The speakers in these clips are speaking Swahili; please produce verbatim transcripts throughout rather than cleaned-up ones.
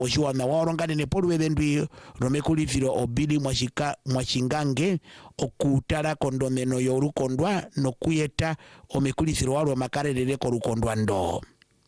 oshiwana waorongane ne Paul Wethendwi romekulithiro obili mwashika mwashingange okutara kondomeno yorukondwa nokuyeta omekulithiro waro makarerere korukondwa ndo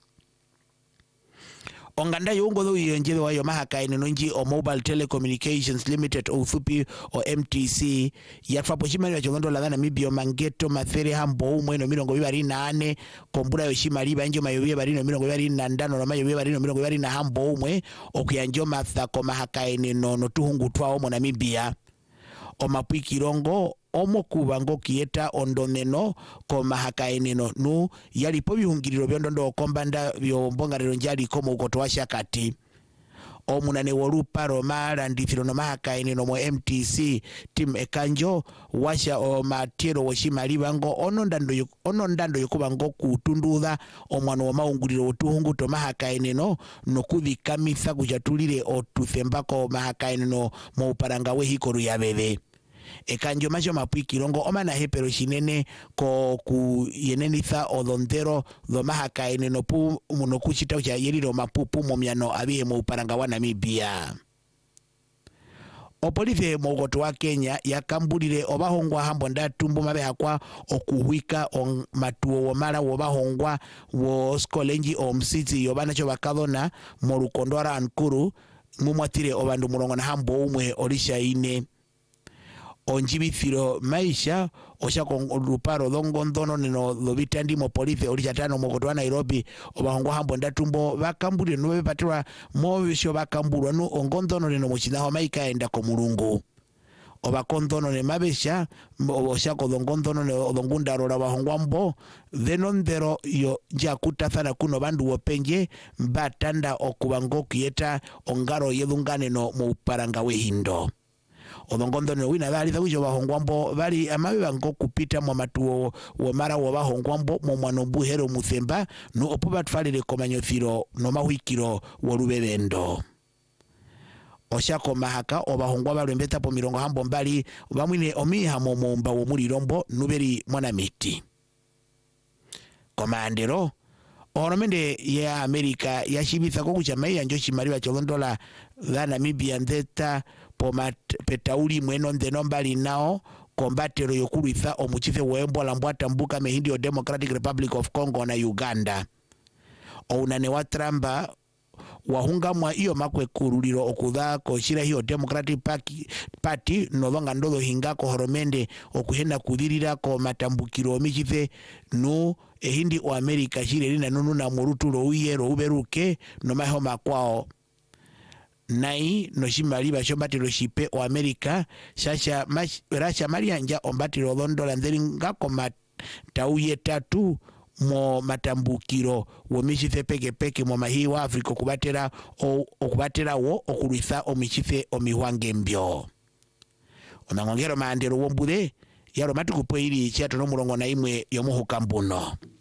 onganda yungo dho yonjebe wayo mahakaine nonji o Mobile Telecommunications Limited o Thupi o M T C yatfapo shimali wachogondo la dhana mibio mangeto mathere hambo umweno mirongo bibari na ane kombura yoshimali banjo mayobiye barino mirongo bibari na ndano na mayobiye barino mirongo bibari na hambo umwe okuyanjo mathako mahakaine no no tuhungu twao mo Namibia o Mapuikirongo omo kubango kieta ondomeno ko mahakaeneno nu yalipo bihungiriro byondondo kombanda byo mbongarero njali komo ukotoa shakati omunane wolupa roma landithiro no mahakaeneno mo M T C team ekanjo washa o matiero woshimali bango onondando onondando yokubango kutunduza omwana wa maunguriro otuhungu to mahakaeneno nokudhikamisa kujatulire otuthembako mahakaeneno mo uparanga wehikoru ya bebe ekanjo macho Mapuikirongo omana hepero shinene ko ku yenenitha odondero do mahakaine no pu muno kuchita ucha yeriro mapupu momiano abihe mo uparanga wa Namibia opolife mogoto wa Kenya yakambulire obahongwa hambo ndatumbu mabe hakwa okuhwika on matuo womala wobahongwa wo skolenji omsiti yobana cho bakadona mo rukondora ankuru mumwatire obandu murongo na hambo umwe olisha ine onjibithiro maisha osha konluparo dongondono neno lobitandi mo police olichatano mogoto wa Nairobi obahongwa hambo ndatumbo bakambulire no bepatwa mobisho bakambulwa no ongondono neno mochinaho maika enda ko mulungu obakondono ne mabesha osha ko dongondono ne odongundaro la bahongwa mbo denondero yo jakutathana kuno bandu wopenje batanda okubango kieta ongaro yedungane no mu uparanga wehindo odongondo no wina bali thawijo bahongwambo bali amabe bango kupita mu matuo wo mara wo bahongwambo mu mwana mbuhero muthemba no opoba tfalire komanyothiro no mahwikiro wo lubebendo oshako mahaka obahongwa balembeta po mirongo hambo mbali bamwine omiha mu mumba wo mulirombo nuberi mwana miti komandero oromende ya Amerika yashibitha ko kuchamaya njo chimaliwa chondola la Namibia ndeta pomat petauli mweno ndeno mbali nao kombatero yokulitha omuchife wembola mbwata mbuka mehindi o Democratic Republic of Congo na Uganda ounane wa Tramba wahunga mwa iyo makwe kuruliro okudha ko shira hiyo Democratic Party nodonga ndodo hinga ko horomende okuhenda kudirira ko matambukiro michife no ehindi o Amerika shire lina nunu na murutulo uyero uberuke no maho makwao nai no shimali bashobatiro shipe o Amerika shasha rasha marianja ombatiro dondola nderinga ko matauye tatu mo matambukiro wo michife peke peke mo mahi wa Afrika kubatera o okubatera wo okulitha omichife omihwange mbyo onangongero maandero wombure yaro matukupo ili chiato no murongo na imwe yomuhuka mbuno.